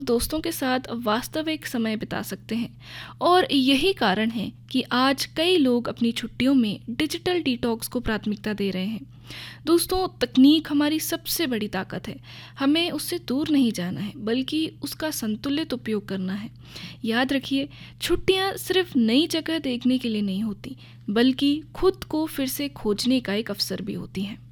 दोस्तों के साथ वास्तविक समय बिता सकते हैं। और यही कारण है कि आज कई लोग अपनी छुट्टियों में डिजिटल डिटॉक्स को प्राथमिकता दे रहे हैं। दोस्तों, तकनीक हमारी सबसे बड़ी ताकत है। हमें उससे दूर नहीं जाना है, बल्कि उसका संतुलित उपयोग करना है। याद रखिए, छुट्टियां सिर्फ नई जगह देखने के लिए नहीं होती, बल्कि खुद को फिर से खोजने का एक अवसर भी होती हैं।